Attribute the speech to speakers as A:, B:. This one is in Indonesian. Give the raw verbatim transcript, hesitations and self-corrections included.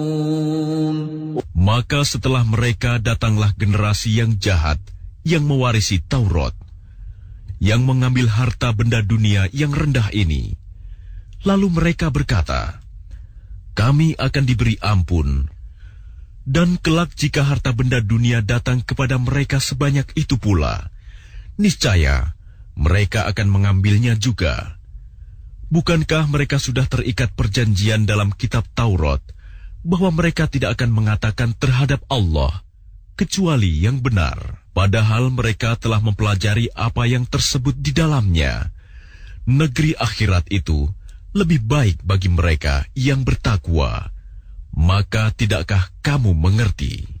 A: Maka setelah mereka datanglah generasi yang jahat yang mewarisi Taurat, yang mengambil harta benda dunia yang rendah ini. Lalu mereka berkata, kami akan diberi ampun. Dan kelak jika harta benda dunia datang kepada mereka sebanyak itu pula, niscaya mereka akan mengambilnya juga. Bukankah mereka sudah terikat perjanjian dalam kitab Taurat, bahwa mereka tidak akan mengatakan terhadap Allah kecuali yang benar, padahal mereka telah mempelajari apa yang tersebut di dalamnya. Negeri akhirat itu lebih baik bagi mereka yang bertakwa. Maka tidakkah kamu mengerti?